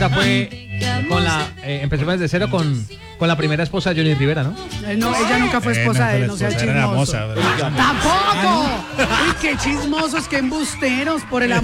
esa fue empezó desde cero con la primera esposa de Johnny Rivera, ¿no? No, ella nunca fue esposa de él, no sea Era la chismoso. moza, ¿verdad? ¡Tampoco! Uy, qué chismosos, qué embusteros, por el amor